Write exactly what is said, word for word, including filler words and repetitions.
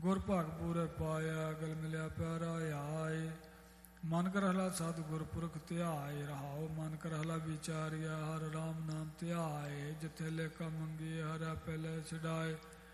ਗੁਰ ਭਾਗ ਪੂਰੇ ਪਾਇਆ ਗਲ ਮਿਲਿਆ ਪਿਆਰਾ ਆਏ। ਮਨ ਕਰ ਹਲਾ ਸਤ ਗੁਰਪੁਰਖ ਧਿਆਏ ਰਹਾਓ। ਮਨ ਕਰ ਹਲਾ ਵਿਚਾਰਿਆ ਹਰ ਰਾਮ ਨਾਮ ਧਿਆਏ। ਜਿੱਥੇ ਲੇਖਾ ਮੰਗੀ ਹਰ ਪਹਿਲੇ ਛਡਾਏ।